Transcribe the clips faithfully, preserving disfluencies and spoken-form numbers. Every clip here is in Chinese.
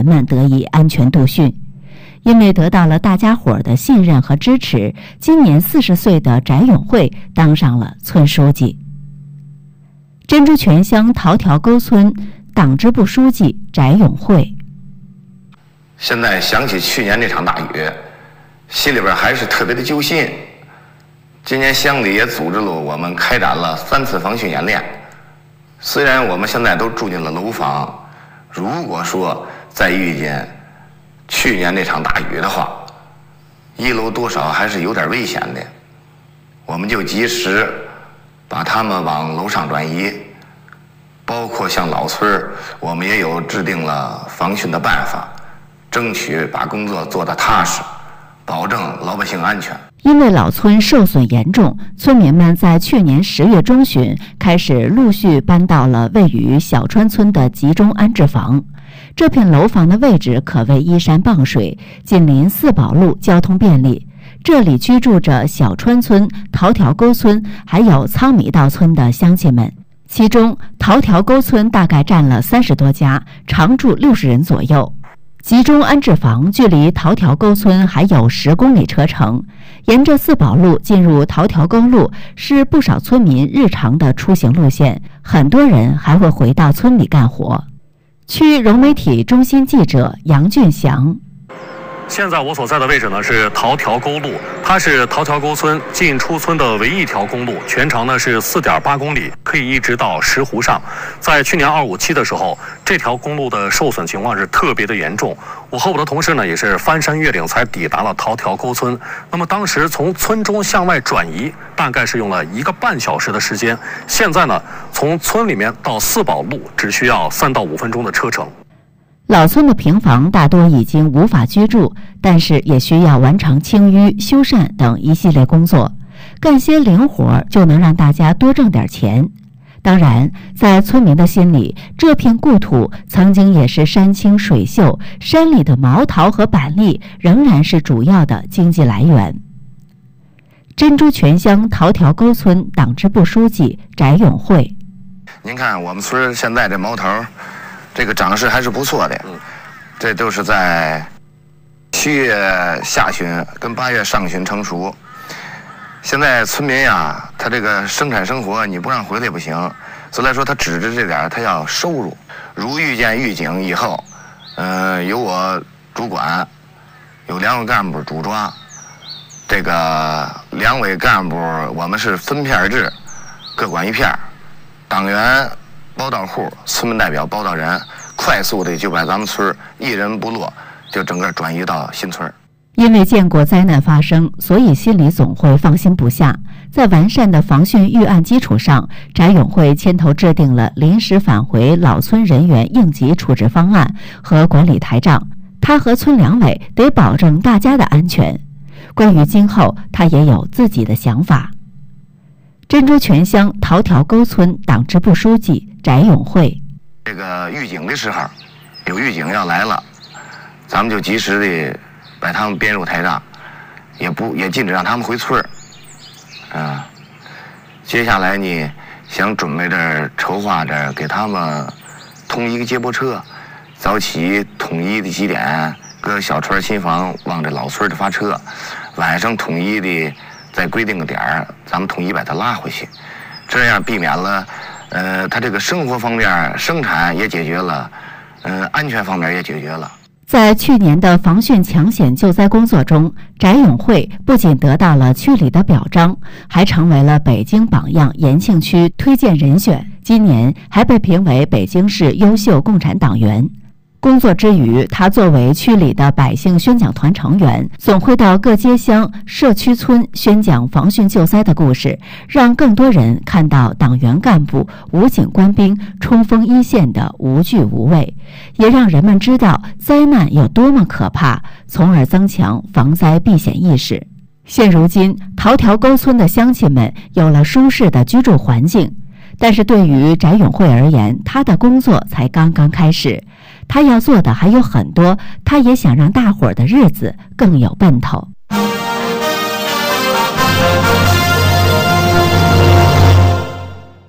人们得以安全度汛。因为得到了大家伙儿的信任和支持，今年四十岁的翟永会当上了村书记。珍珠泉乡桃条沟村党支部书记翟永会。 现在想起去年那场大雨，心里边还是特别的揪心。今年乡里也组织了我们开展了三次防汛演练。虽然我们现在都住进了楼房，如果说再遇见去年那场大雨的话，一楼多少还是有点危险的。我们就及时把他们往楼上转移，包括像老村，我们也有制定了防汛的办法，争取把工作做得踏实，保证老百姓安全。 因为老村受损严重，村民们在去年十月中旬开始陆续搬到了位于小川村的集中安置房。这片楼房的位置可谓依山傍水，紧邻四宝路，交通便利。这里居住着小川村、桃条沟村还有仓米道村的乡亲们，其中桃条沟村大概占了三十多家，常住六十人左右。集中安置房距离桃条沟村还有十公里车程，沿着四宝路进入桃条沟路是不少村民日常的出行路线，很多人还会回到村里干活。区融媒体中心记者杨俊祥。 现在我所在的位置呢是桃条沟路，它是桃条沟村进出村的唯一一条公路，全长呢是 四点八公里，可以一直到石湖上。在去年二五七的时候，这条公路的受损情况是特别的严重。我和我的同事呢也是翻山越岭才抵达了桃条沟村。那么当时从村中向外转移，大概是用了一个半小时的时间。现在呢，从村里面到四宝路只需要三到五分钟的车程。 老村的平房大多已经无法居住，但是也需要完成清淤、修缮等一系列工作，干些零活就能让大家多挣点钱。当然，在村民的心里，这片故土曾经也是山清水秀，山里的毛桃和板栗仍然是主要的经济来源。珍珠泉乡桃条沟村党支部书记翟永会。 您看我们村现在这毛桃这个长势还是不错的，这都是在七月下旬跟八月上旬成熟。现在村民呀，他这个生产生活你不让回来不行，所以来说他指着这点他要收入。如遇见预警以后，呃，由我主管，有两位干部主抓，这个两位干部我们是分片制，各管一片，党员报道户，村民代表报道人，快速的就把咱们村一人不落，就整个转移到新村。 因为见过灾难发生，所以心里总会放心不下。在完善的防汛预案基础上，翟永会牵头制定了临时返回老村人员应急处置方案和管理台账。他和村两委得保证大家的安全。关于今后，他也有自己的想法。珍珠泉乡桃条沟村党支部书记翟永会。 这个预警的时候，有预警要来了，咱们就及时的把他们编入台账，也不也禁止让他们回村儿。啊，接下来呢，想准备着筹划着给他们通一个接驳车，早起统一的几点搁小川新房往这老村的发车，晚上统一的再规定个点儿，咱们统一把它拉回去，这样避免了，呃，他这个生活方面生产也解决了，呃，安全方面也解决了。 在去年的防汛抢险救灾工作中，翟永会不仅得到了区里的表彰，还成为了北京榜样延庆区推荐人选。今年还被评为北京市优秀共产党员。工作之余，他作为区里的百姓宣讲团成员，总会到各街乡、社区村宣讲防汛救灾的故事，让更多人看到党员干部、武警官兵冲锋一线的无惧无畏，也让人们知道灾难有多么可怕，从而增强防灾避险意识。现如今，桃条沟村的乡亲们有了舒适的居住环境，但是对于翟永会而言，他的工作才刚刚开始。他要做的还有很多，他也想让大伙儿的日子更有奔头。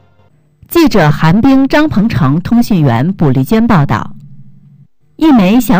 记者韩冰、张鹏程，通讯员卜丽娟报道。一枚小